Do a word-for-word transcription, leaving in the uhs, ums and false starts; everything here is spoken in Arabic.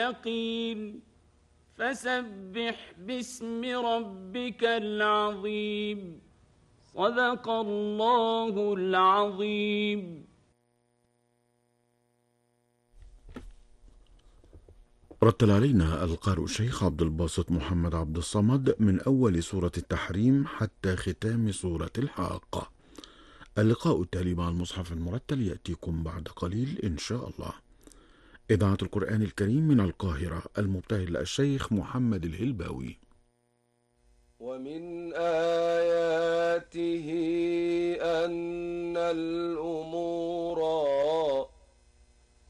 يقين فسبح باسم ربك العظيم صدق الله العظيم. رتل علينا القارئ الشيخ عبد الباسط محمد عبد الصمد من أول سورة التحريم حتى ختام سورة الحاقة. اللقاء التالي مع المصحف المرتل يأتيكم بعد قليل إن شاء الله. إذاعة القرآن الكريم من القاهرة، المبتهل الشيخ محمد الهلباوي. ومن آياته أن الأمور